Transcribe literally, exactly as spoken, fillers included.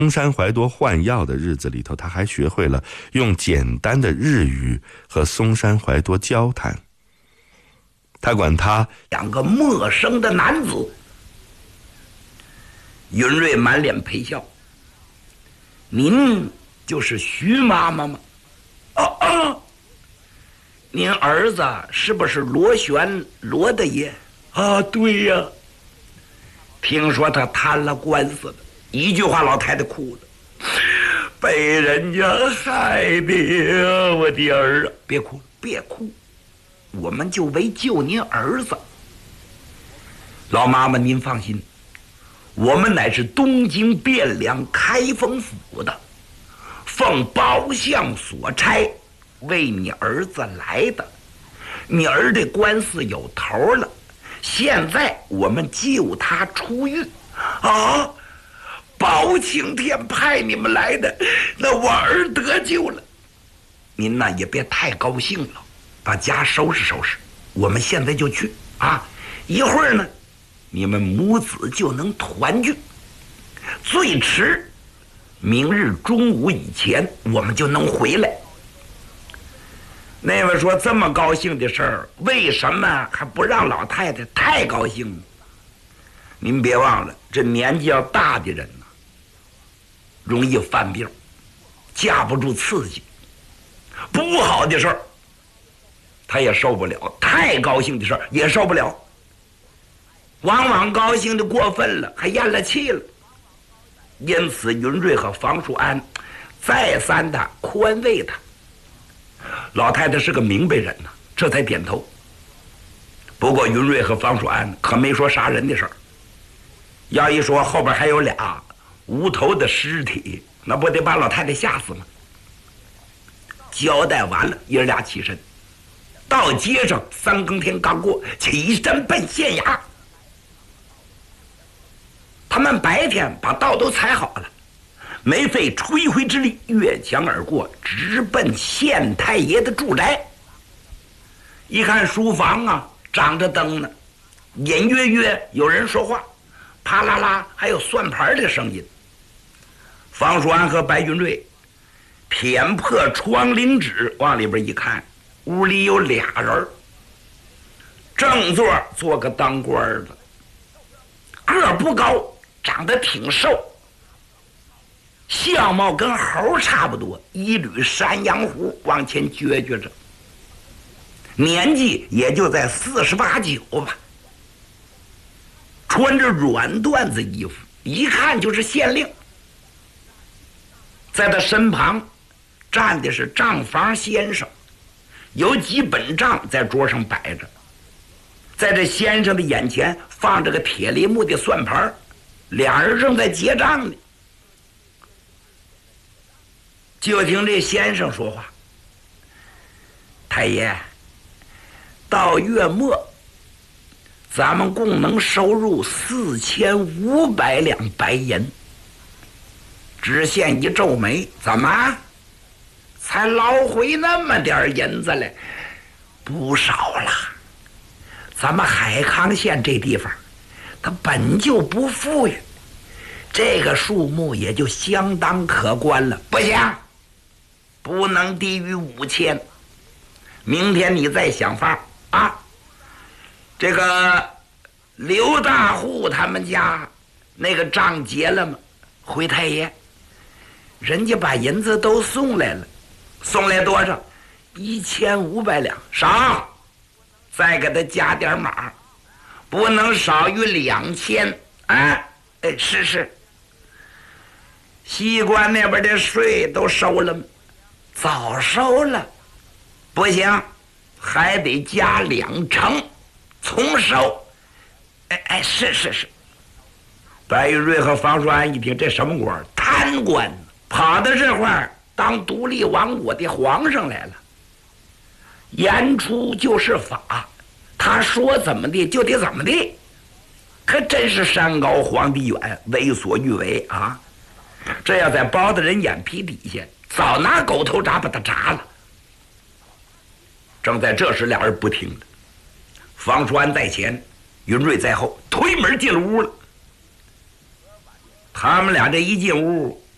东山怀多换药的日子里头，他还学会了用简单的日语和松山怀多交谈。他管他两个陌生的男子。云瑞满脸陪笑：“您就是徐妈妈吗？”“哦哦，您儿子是不是罗旋罗大爷？”“啊，对呀。听说他摊了官司了。”一句话，老太太哭了：“被人家害的呀，我的儿啊！别哭，别哭，我们就为救您儿子。老妈妈，您放心，我们乃是东京汴梁开封府的，奉包相所差，为你儿子来的。你儿的官司有头了，现在我们救他出狱。”“啊，包青天派你们来的，那我儿得救了。您呐也别太高兴了，把家收拾收拾，我们现在就去啊！一会儿呢，你们母子就能团聚，最迟明日中午以前，我们就能回来。”那位说：“这么高兴的事儿，为什么还不让老太太太高兴呢？您别忘了，这年纪要大的人呢，容易犯病，架不住刺激，不好的事儿他也受不了，太高兴的事儿也受不了，往往高兴的过分了，还咽了气了。因此，云瑞和房淑安再三的宽慰他。老太太是个明白人呐，这才点头。不过，云瑞和房淑安可没说杀人的事儿，要一说后边还有俩无头的尸体，那不得把老太太吓死吗？交代完了，爷俩起身到街上，三更天刚过，起身奔县衙。他们白天把道都踩好了，没费吹灰之力，越墙而过，直奔县太爷的住宅。一看书房啊，张着灯呢，隐约约有人说话，啪啦啦还有算盘的声音。房淑安和白云瑞偏破窗棂纸往里边一看，屋里有俩人，正座做个当官的，个儿不高，长得挺瘦，相貌跟猴差不多，一缕山羊胡往前撅撅着，年纪也就在四十八九吧，穿着软缎子衣服，一看就是县令。在他身旁站的是账房先生，有几本账在桌上摆着，在这先生的眼前放着个铁梨木的算盘，俩人正在结账呢。就听这先生说话：“太爷，到月末咱们共能收入四千五百两白银。”知县一皱眉：“怎么才捞回那么点银子来？不少了。咱们海康县这地方它本就不富裕，这个数目也就相当可观了。不行，不能低于五千。明天你再想法啊。这个刘大户他们家那个账结了吗？回太爷，人家把银子都送来了。送来多少？一千五百两。少，再给他加点码，不能少于两千。啊，哎，是是。西关那边的税都收了吗？早收了。不行，还得加两成，重收。哎哎，是是是。白玉瑞和房淑安一听，这什么官？贪官，跑到这块儿当独立王国的皇上来了。言出就是法，他说怎么的就得怎么的，可真是山高皇帝远，为所欲为啊！这要在包大人眼皮底下，早拿狗头铡把他铡了。正在这时，俩人不听了。房淑安在前，云瑞在后，推门进了屋了。他们俩这一进屋，